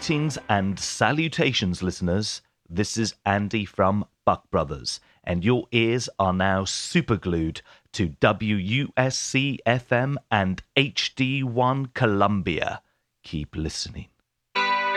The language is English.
Greetings and salutations, listeners. This is Andy from Buck Brothers, and your ears are now superglued to WUSC FM and HD1 Columbia. Keep listening.